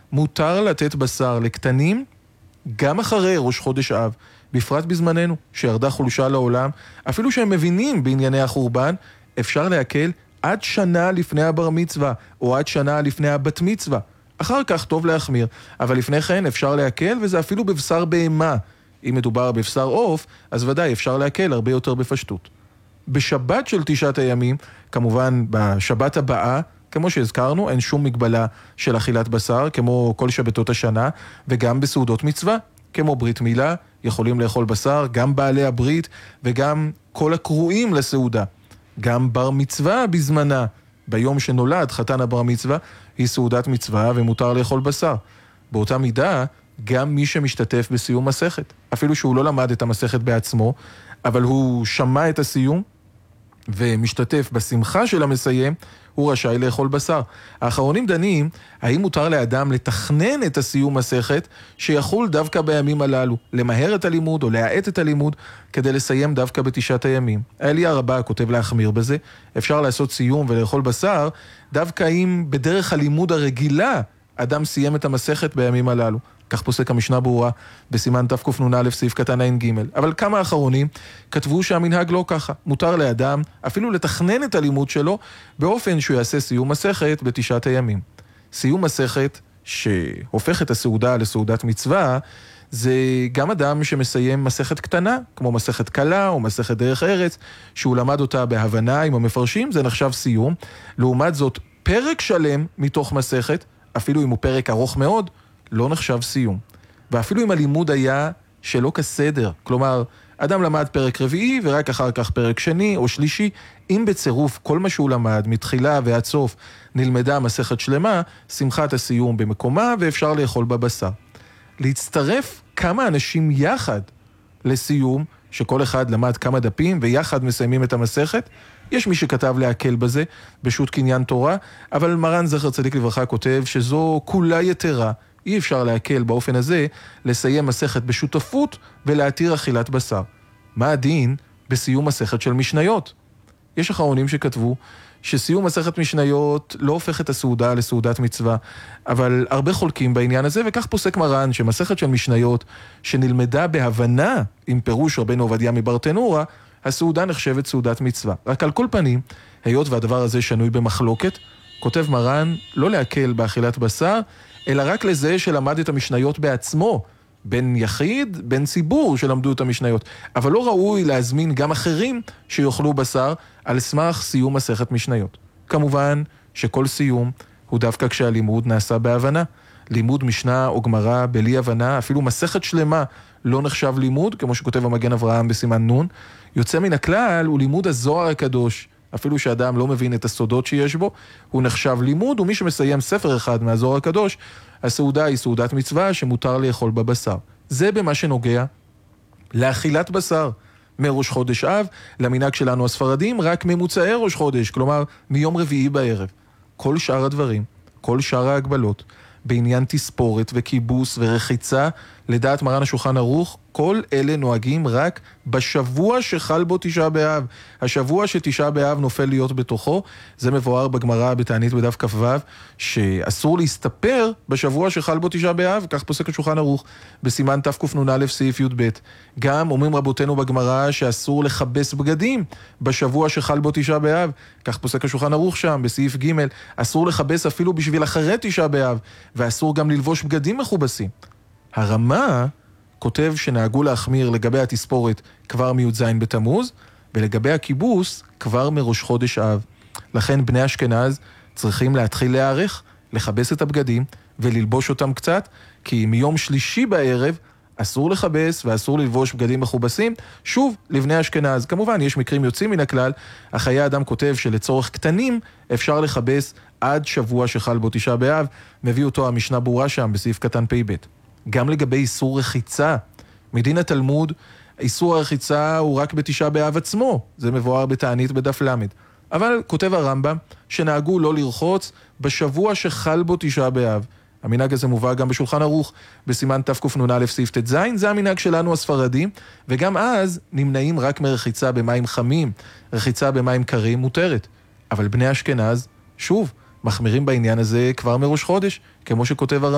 מותר לתת בשר לקטנים גם אחרי ראש חודש אב, בפרט בזמננו, שירדה חולשה לעולם, אפילו שהם מבינים בענייני החורבן, אפשר להקל עד שנה לפני הבר מצווה, או עד שנה לפני הבת מצווה. אחר כך טוב להחמיר, אבל לפני כן אפשר להקל, וזה אפילו בבשר בהמה. אם מדובר בבשר עוף, אז ודאי אפשר להקל הרבה יותר בפשטות. בשבת של תשעת הימים, כמובן בשבת הבאה, כמו שהזכרנו, אין שום מגבלה של אכילת בשר, כמו כל שבתות השנה, וגם בסעודות מצווה, כמו ברית מילה, יכולים לאכול בשר, גם בעלי הברית, וגם כל הקרואים לסעודה. גם בר מצווה בזמנה, ביום שנולד חתן הבר מצווה, היא סעודת מצווה ומותר לאכול בשר. באותה מידה, גם מי שמשתתף בסיום מסכת, אפילו שהוא לא למד את המסכת בעצמו, אבל הוא שמע את הסיום ומשתתף בשמחה של המסיים, הוא רשאי לאכול בשר. האחרונים דנים, האם מותר לאדם לתכנן את הסיום מסכת שיחול דווקא בימים הללו, למהר את הלימוד או להאט את הלימוד כדי לסיים דווקא בתשעת הימים. האליה הרבה כותב להחמיר בזה, אפשר לעשות סיום ולאכול בשר, דווקא אם בדרך הלימוד הרגילה אדם סיים את המסכת בימים הללו. כך פוסק המשנה ברורה בסימן תקנ"א סעיף קטן ע"ג. אבל כמה אחרונים כתבו שהמנהג לא ככה. מותר לאדם אפילו לתכנן את הלימוד שלו באופן שהוא יעשה סיום מסכת בתשעת הימים. סיום מסכת שהופך את הסעודה לסעודת מצווה, זה גם אדם שמסיים מסכת קטנה, כמו מסכת קלה או מסכת דרך ארץ, שהוא למד אותה בהבנה עם המפרשים, זה נחשב סיום. לעומת זאת, פרק שלם מתוך מסכת, אפילו אם הוא פרק ארוך מאוד, לא נחשב סיום. ואפילו אם הלימוד היה שלא כסדר, כלומר, אדם למד פרק רביעי ורק אחר כך פרק שני או שלישי, אם בצירוף כל מה שהוא למד, מתחילה ועד סוף, נלמדה מסכת שלמה, שמחת הסיום במקומה ואפשר לאכול בבשר. להצטרף כמה אנשים יחד לסיום, שכל אחד למד כמה דפים ויחד מסיימים את המסכת, יש מי שכתב להקל בזה, בשו"ת קניין תורה, אבל מרן זכר צדיק לברכה כותב שזו כולה יתרה, אי אפשר להקל באופן הזה, לסיים מסכת בשותפות ולהתיר אכילת בשר. מה הדין בסיום מסכת של משניות? יש אחרונים שכתבו שסיום מסכת משניות לא הופך את הסעודה לסעודת מצווה, אבל הרבה חולקים בעניין הזה, וכך פוסק מרן שמסכת של משניות שנלמדה בהבנה עם פירוש רבנו עובדיה מברטנורה, הסעודה נחשבת סעודת מצווה. רק על כל פנים, היות והדבר הזה שנוי במחלוקת, כותב מרן לא להקל באכילת בשר, אלא רק לזה שלמד את המשניות בעצמו, בין יחיד, בין ציבור שלמדו את המשניות. אבל לא ראוי להזמין גם אחרים שיאכלו בשר על סמך סיום מסכת משניות. כמובן שכל סיום הוא דווקא כשהלימוד נעשה בהבנה. לימוד משנה או גמרא בלי הבנה, אפילו מסכת שלמה לא נחשב לימוד, כמו שכותב המגן אברהם בסימן נון. יוצא מן הכלל הוא לימוד הזוהר הקדוש. אפילו שאדם לא מבין את הסודות שיש בו, הוא נחשב לימוד, ומי שמסיים ספר אחד מהזוהר הקדוש, הסעודה היא סעודת מצווה שמותר לאכול בבשר. זה במה שנוגע לאכילת בשר מראש חודש אב, למנהג שלנו הספרדים, רק ממוצאי ראש חודש, כלומר מיום רביעי בערב. כל שאר הדברים, כל שאר ההגבלות, בעניין תספורת וכיבוס ורחיצה, לדעת מרן השולחן ערוך, כל אלה נוהגים רק בשבוע שחל בו תשעה באב. השבוע שתשעה באב נופל להיות בתוכו, זה מבואר בגמרא בתענית בדף כ"ו, שאסור להסתפר בשבוע שחל בו תשעה באב, כך פוסק השולחן ערוך בסימן תקנ"א סעיף י"ב. גם אומרים רבותינו בגמרא שאסור לחבס בגדים בשבוע שחל בו תשעה באב, כך פוסק השולחן ערוך שם בסעיף ג', אסור לחבס אפילו בשביל אחרי תשעה באב, ואסור גם ללבוש בגדים מכובסים. הרמה כותב שנהגו להחמיר לגבי התספורת כבר מי"ז בתמוז, ולגבי הכיבוס כבר מראש חודש אב. לכן בני אשכנז צריכים להתחיל להיערך, לחבס את הבגדים וללבוש אותם קצת, כי מיום שלישי בערב אסור לחבס ואסור ללבוש בגדים מכובסים, שוב לבני אשכנז. כמובן יש מקרים יוצאים מן הכלל, החיי אדם כותב שלצורך קטנים אפשר לחבס עד שבוע שחל בו תשעה באב, מביא אותו המשנה ברורה שם בסעיף קטן פ"ב. גם לגבי איסור רחיצה, מדין התלמוד, איסור הרחיצה הוא רק בתשעה באב עצמו, זה מבואר בתענית בדף למד. אבל כותב הרמב"ם שנהגו לא לרחוץ בשבוע שחל בו תשעה באב. המנהג הזה מובא גם בשולחן ערוך בסימן תקנ"א סעיף ט"ז, זה המנהג שלנו הספרדים, וגם אז נמנעים רק מרחיצה במים חמים, רחיצה במים קרים מותרת. אבל בני אשכנז, שוב, מחמירים בעניין הזה כבר מראש חודש, כמו שכותב הרמב"ם.